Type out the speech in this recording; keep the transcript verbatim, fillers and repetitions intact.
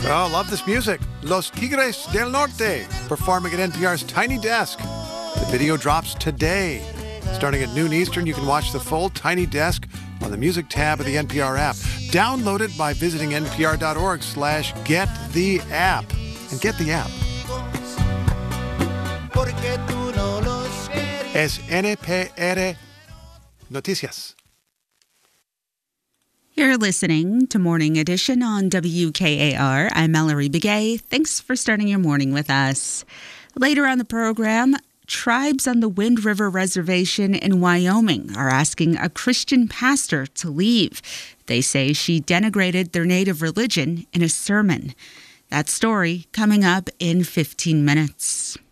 Oh, love this music. Los Tigres del Norte performing at N P R's Tiny Desk. The video drops today. Starting at noon Eastern, you can watch the full Tiny Desk on the music tab of the N P R app. Download it by visiting npr.org slash get the app. And get the app. Es N P R Noticias. You're listening to Morning Edition on W K A R. I'm Mallory Begay. Thanks for starting your morning with us. Later on the program, tribes on the Wind River Reservation in Wyoming are asking a Christian pastor to leave. They say she denigrated their native religion in a sermon. That story coming up in fifteen minutes.